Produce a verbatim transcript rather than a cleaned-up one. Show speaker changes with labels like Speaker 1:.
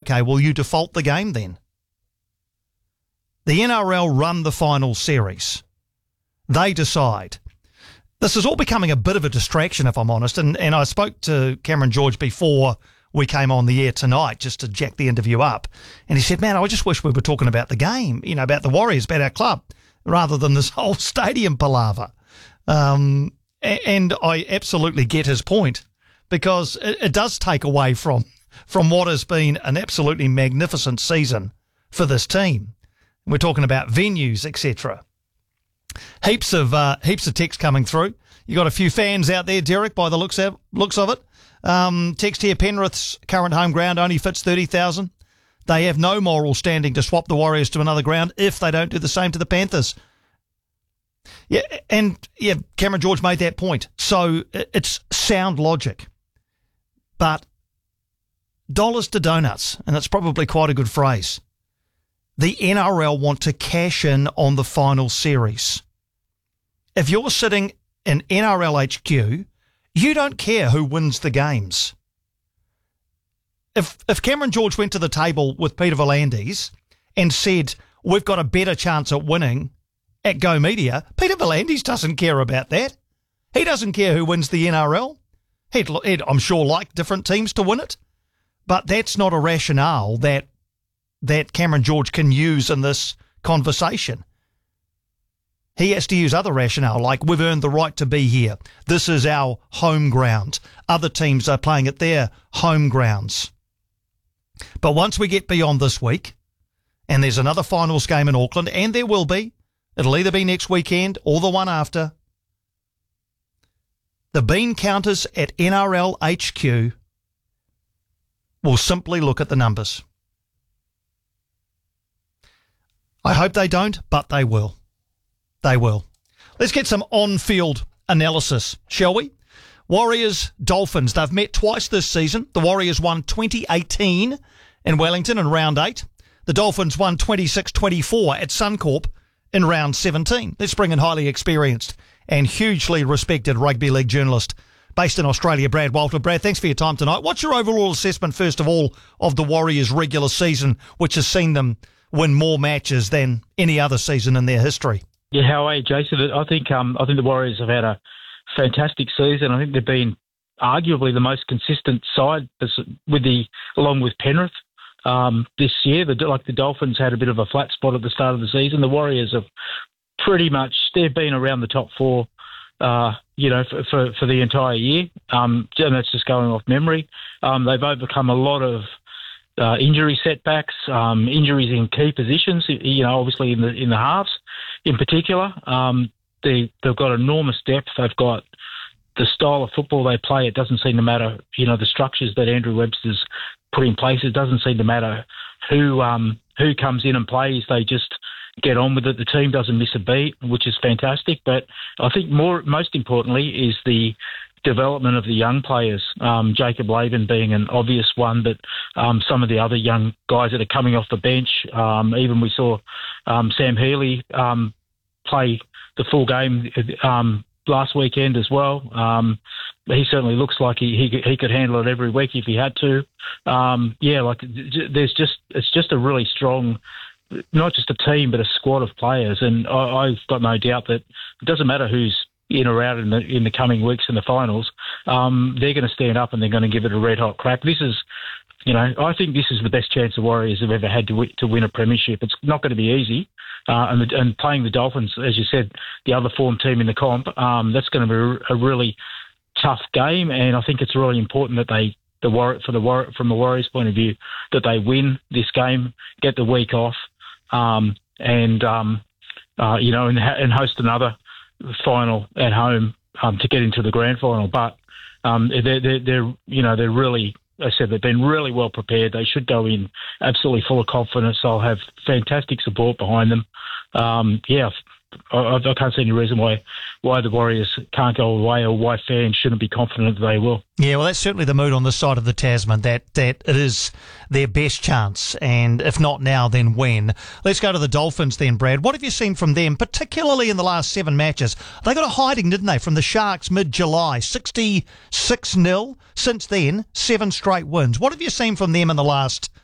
Speaker 1: okay, well, you default the game then. The N R L run the final series. They decide. This is all becoming a bit of a distraction, if I'm honest, and, and I spoke to Cameron George before we came on the air tonight just to jack the interview up, and he said, man, I just wish we were talking about the game, you know, about the Warriors, about our club, rather than this whole stadium palaver. Um, and I absolutely get his point, because it, it does take away from from what has been an absolutely magnificent season for this team. We're talking about venues, et cetera. Heaps of uh, heaps of text coming through. You got a few fans out there, Derek, by the looks of looks of it. Um, text here: Penrith's current home ground only fits thirty thousand. They have no moral standing to swap the Warriors to another ground if they don't do the same to the Panthers. Yeah, and yeah, Cameron George made that point. So it's sound logic, but dollars to donuts, and that's probably quite a good phrase. The N R L want to cash in on the final series. If you're sitting in N R L H Q, you don't care who wins the games. If if Cameron George went to the table with Peter V'landys and said, we've got a better chance at winning at Go Media, Peter V'landys doesn't care about that. He doesn't care who wins the N R L. He'd, he'd, I'm sure, like different teams to win it. But that's not a rationale that that Cameron George can use in this conversation. He has to use other rationale, like we've earned the right to be here. This is our home ground. Other teams are playing at their home grounds. But once we get beyond this week, and there's another finals game in Auckland, and there will be, it'll either be next weekend or the one after, the bean counters at N R L H Q will simply look at the numbers. I hope they don't, but they will. They will. Let's get some on-field analysis, shall we? Warriors, Dolphins. They've met twice this season. The Warriors won twenty eighteen in Wellington in round eight. The Dolphins won twenty-six twenty-four at Suncorp in round seventeen. Let's bring in highly experienced and hugely respected rugby league journalist based in Australia, Brad Walter. Brad, thanks for your time tonight. What's your overall assessment, first of all, of the Warriors' regular season, which has seen them win more matches than any other season in their history?
Speaker 2: Yeah, how are you, Jason? I think um, I think the Warriors have had a fantastic season. I think they've been arguably the most consistent side, with the along with Penrith um, this year. The, like the Dolphins had a bit of a flat spot at the start of the season. The Warriors have pretty much they've been around the top four, uh, you know, for, for for the entire year. Um, and that's just going off memory. Um, they've overcome a lot of Uh, injury setbacks, um, injuries in key positions, you know, obviously in the in the halves in particular. Um, they, they've got enormous depth. They've got the style of football they play. It doesn't seem to matter, you know, the structures that Andrew Webster's put in place. It doesn't seem to matter who um, who comes in and plays. They just get on with it. The team doesn't miss a beat, which is fantastic. But I think more, most importantly, is the development of the young players, um, Jacob Laban being an obvious one, but um, some of the other young guys that are coming off the bench, um, even we saw um, Sam Healy um, play the full game um, last weekend as well. Um, he certainly looks like he, he he could handle it every week if he had to. Um, yeah, like there's just it's just a really strong, not just a team but a squad of players, and I, I've got no doubt that it doesn't matter who's in or out in the in the coming weeks in the finals, um, they're going to stand up and they're going to give it a red hot crack. This is, you know, I think this is the best chance the Warriors have ever had to w- to win a premiership. It's not going to be easy, uh, and the, and playing the Dolphins, as you said, the other form team in the comp, um, that's going to be a really tough game, and I think it's really important that they the War- for the War- from the Warriors' point of view that they win this game, get the week off, um, and um, uh, you know, and, ha- and host another final at home um, to get into the grand final. But um, they're, they're, they're, you know, they're really, I said, they've been really well prepared. They should go in absolutely full of confidence. They'll have fantastic support behind them. Um, yeah, I, I can't see any reason why why the Warriors can't go away or why fans shouldn't be confident that they will.
Speaker 1: Yeah, well, that's certainly the mood on this side of the Tasman, that, that it is their best chance, and if not now, then when. Let's go to the Dolphins then, Brad. What have you seen from them, particularly in the last seven matches? They got a hiding, didn't they, from the Sharks mid-July, sixty-six nil. Since then, seven straight wins. What have you seen from them in the last